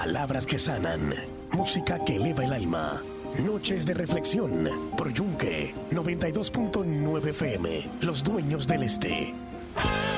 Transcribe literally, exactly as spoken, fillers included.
Palabras que sanan. Música que eleva el alma. Noches de reflexión. Por Yunque noventa y dos punto nueve F M. Los dueños del este.